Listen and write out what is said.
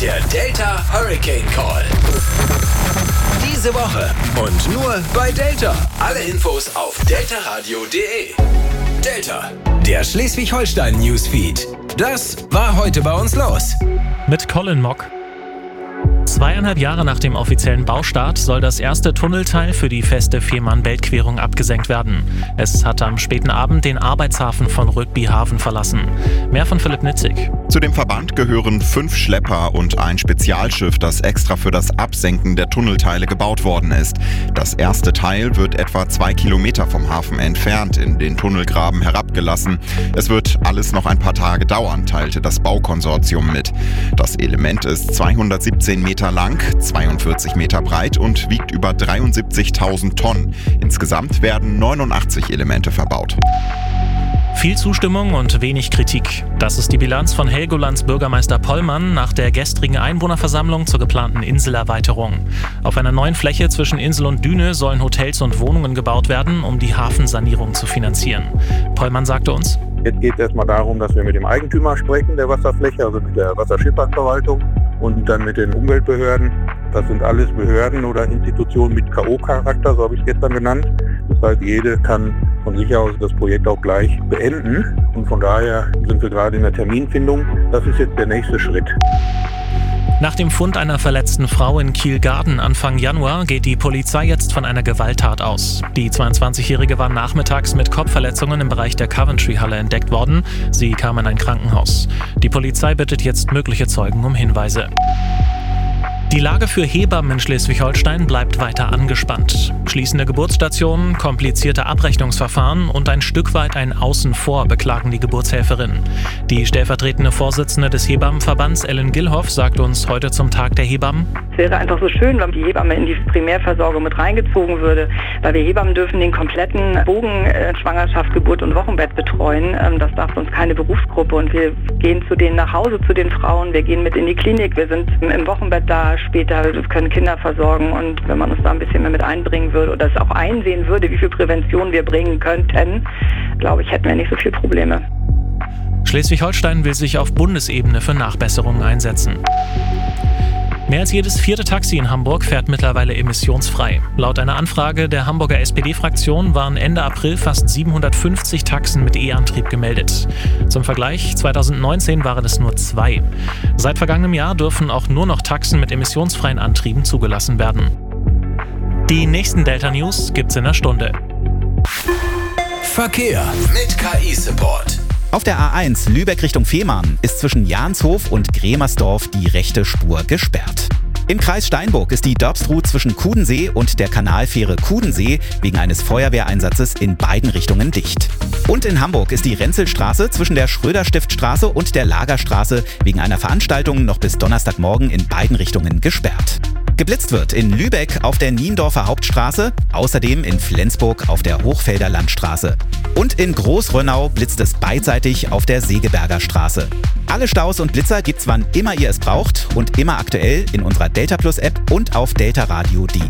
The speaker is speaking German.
Der Delta Hurricane Call. Diese Woche und nur bei Delta. Alle Infos auf deltaradio.de. Delta, der Schleswig-Holstein Newsfeed. Das war heute bei uns los. Mit Colin Mock. 2,5 Jahre nach dem offiziellen Baustart soll das erste Tunnelteil für die feste Fehmarn-Belt-Querung abgesenkt werden. Es hat am späten Abend den Arbeitshafen von Rödbyhaven verlassen. Mehr von Philipp Nitzig. Zu dem Verband gehören 5 Schlepper und ein Spezialschiff, das extra für das Absenken der Tunnelteile gebaut worden ist. Das erste Teil wird etwa 2 Kilometer vom Hafen entfernt in den Tunnelgraben herabgelassen. Es wird alles noch ein paar Tage dauern, teilte das Baukonsortium mit. Das Element ist 217 Meter lang, 42 Meter breit und wiegt über 73.000 Tonnen. Insgesamt werden 89 Elemente verbaut. Viel Zustimmung und wenig Kritik. Das ist die Bilanz von Helgolands Bürgermeister Pollmann nach der gestrigen Einwohnerversammlung zur geplanten Inselerweiterung. Auf einer neuen Fläche zwischen Insel und Düne sollen Hotels und Wohnungen gebaut werden, um die Hafensanierung zu finanzieren. Pollmann sagte uns: Jetzt geht es erstmal darum, dass wir mit dem Eigentümer sprechen, der Wasserfläche, also mit der Wasserschifffahrtsverwaltung und dann mit den Umweltbehörden. Das sind alles Behörden oder Institutionen mit K.O.-Charakter, so habe ich es gestern genannt. Das heißt, jede kann von sich aus das Projekt auch gleich beenden. Und von daher sind wir gerade in der Terminfindung. Das ist jetzt der nächste Schritt. Nach dem Fund einer verletzten Frau in Kiel-Garden Anfang Januar geht die Polizei jetzt von einer Gewalttat aus. Die 22-Jährige war nachmittags mit Kopfverletzungen im Bereich der Coventry-Halle entdeckt worden. Sie kam in ein Krankenhaus. Die Polizei bittet jetzt mögliche Zeugen um Hinweise. Die Lage für Hebammen in Schleswig-Holstein bleibt weiter angespannt. Schließende Geburtsstationen, komplizierte Abrechnungsverfahren und ein Stück weit ein Außen vor beklagen die Geburtshelferinnen. Die stellvertretende Vorsitzende des Hebammenverbands, Ellen Gillhoff, sagt uns heute zum Tag der Hebammen: Es wäre einfach so schön, wenn die Hebamme in die Primärversorgung mit reingezogen würde, weil wir Hebammen dürfen den kompletten Bogen Schwangerschaft, Geburt und Wochenbett betreuen. Das darf uns keine Berufsgruppe, und wir gehen zu denen nach Hause, zu den Frauen, wir gehen mit in die Klinik, wir sind im Wochenbett da, später können Kinder versorgen, und wenn man uns da ein bisschen mehr mit einbringen würde oder es auch einsehen würde, wie viel Prävention wir bringen könnten, glaube ich, hätten wir nicht so viele Probleme. Schleswig-Holstein will sich auf Bundesebene für Nachbesserungen einsetzen. Mehr als jedes 4. Taxi in Hamburg fährt mittlerweile emissionsfrei. Laut einer Anfrage der Hamburger SPD-Fraktion waren Ende April fast 750 Taxen mit E-Antrieb gemeldet. Zum Vergleich, 2019 waren es nur 2. Seit vergangenem Jahr dürfen auch nur noch Taxen mit emissionsfreien Antrieben zugelassen werden. Die nächsten Delta News gibt's in einer Stunde. Verkehr mit KI-Support. Auf der A1 Lübeck Richtung Fehmarn ist zwischen Jahnshof und Gremersdorf die rechte Spur gesperrt. Im Kreis Steinburg ist die Dorbstruh zwischen Kudensee und der Kanalfähre Kudensee wegen eines Feuerwehreinsatzes in beiden Richtungen dicht. Und in Hamburg ist die Renzelstraße zwischen der Schröder-Stift-Straße und der Lagerstraße wegen einer Veranstaltung noch bis Donnerstagmorgen in beiden Richtungen gesperrt. Geblitzt wird in Lübeck auf der Niendorfer Hauptstraße, außerdem in Flensburg auf der Hochfelder Landstraße. Und in Großrönnau blitzt es beidseitig auf der Segeberger Straße. Alle Staus und Blitzer gibt's, wann immer ihr es braucht und immer aktuell in unserer Delta Plus App und auf deltaradio.de.